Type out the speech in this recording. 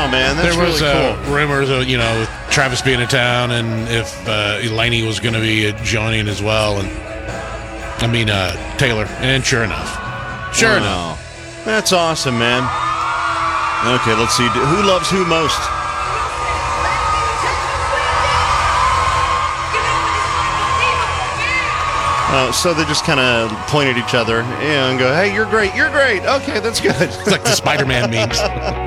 man, that's there was really cool. rumors of Travis being in town and if Elaney was going to be joining as well, and Taylor, and sure enough. That's awesome, man. Okay, let's see. Who loves who most? So they just kind of point at each other and go, hey, you're great. Okay, that's good. It's like the Spider-Man memes.